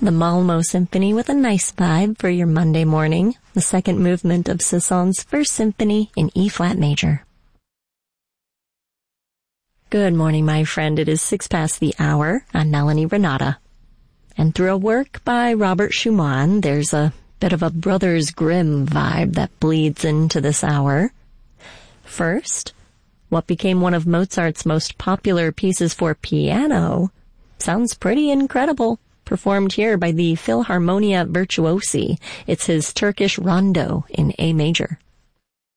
the Malmo Symphony with a nice vibe for your Monday morning, the second movement of Saint-Saëns' First Symphony in E-flat major. Good morning, my friend. It is 6 past the hour. I'm Melanie Renata. And through a work by Robert Schumann, there's a bit of a Brothers Grimm vibe that bleeds into this hour. First, what became one of Mozart's most popular pieces for piano sounds pretty incredible, performed here by the Philharmonia Virtuosi. It's his Turkish Rondo in A major.